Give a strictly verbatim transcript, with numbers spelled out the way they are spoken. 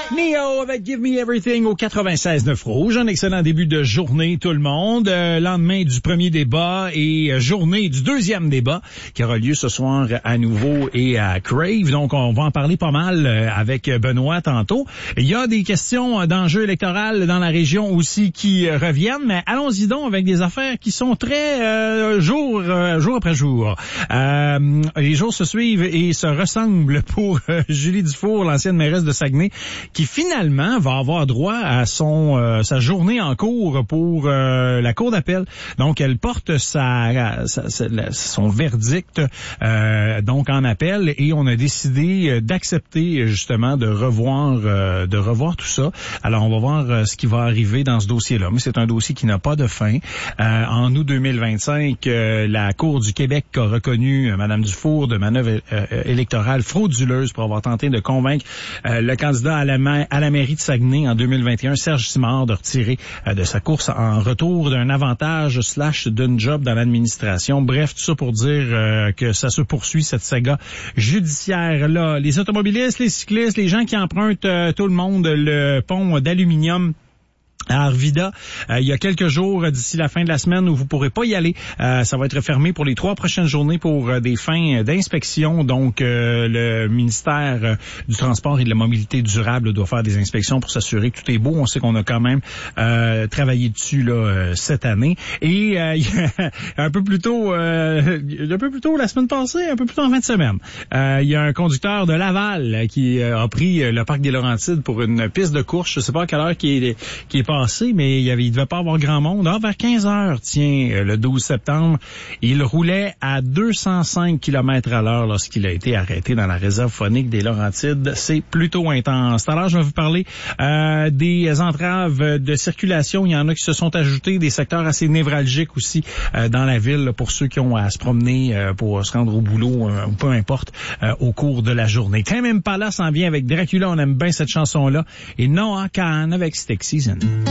Neo avec Give Me Everything au quatre-vingt-seize neuf Rouge. Un excellent début de journée, tout le monde. Euh, lendemain du premier débat et euh, journée du deuxième débat qui aura lieu ce soir à nouveau et à Crave. Donc, on va en parler pas mal euh, avec Benoît tantôt. Il y a des questions d'enjeux électoraux dans la région aussi qui euh, reviennent, mais allons-y donc avec des affaires qui sont très euh, jour, euh, jour après jour. Euh, les jours se suivent et se ressemblent pour euh, Julie Dufour, l'ancienne mairesse de Saguenay, qui finalement va avoir droit à son euh, sa journée en cours pour euh, la cour d'appel. Donc, elle porte sa, sa, sa son verdict euh, donc en appel et on a décidé d'accepter justement de revoir euh, de revoir tout ça. Alors, on va voir euh, ce qui va arriver dans ce dossier-là. Mais c'est un dossier qui n'a pas de fin. Euh, en août deux mille vingt-cinq, euh, la Cour du Québec a reconnu euh, Mme Dufour de manœuvre euh, électorale frauduleuse pour avoir tenté de convaincre euh, le candidat à la à la mairie de Saguenay en deux mille vingt et un, Serge Simard, de retirer euh, de sa course en retour d'un avantage slash d'une job dans l'administration. Bref, tout ça pour dire euh, que ça se poursuit, cette saga judiciaire-là. Les automobilistes, les cyclistes, les gens qui empruntent euh, tout le monde le pont d'aluminium à Arvida, euh, il y a quelques jours euh, d'ici la fin de la semaine où vous pourrez pas y aller. Euh, ça va être fermé pour les trois prochaines journées pour euh, des fins d'inspection. Donc, euh, le ministère euh, du Transport et de la Mobilité durable doit faire des inspections pour s'assurer que tout est beau. On sait qu'on a quand même euh, travaillé dessus là euh, cette année. Et euh, un peu plus tôt, euh, un peu plus tôt la semaine passée, un peu plus tôt en fin de semaine, euh, il y a un conducteur de Laval qui euh, a pris euh, le parc des Laurentides pour une piste de course. Je sais pas à quelle heure qui est qui est passé, mais il y avait, il devait pas avoir grand monde. Ah, vers quinze heures, tiens, le douze septembre, il roulait à deux cent cinq kilomètres à l'heure lorsqu'il a été arrêté dans la réserve faunique des Laurentides. C'est plutôt intense. Tout à l'heure, je vais vous parler euh, des entraves de circulation. Il y en a qui se sont ajoutés, des secteurs assez névralgiques aussi euh, dans la ville pour ceux qui ont à se promener euh, pour se rendre au boulot euh, ou peu importe euh, au cours de la journée. Tame Impala s'en vient avec Dracula. On aime bien cette chanson-là. Et Noah Khan avec Stick Season.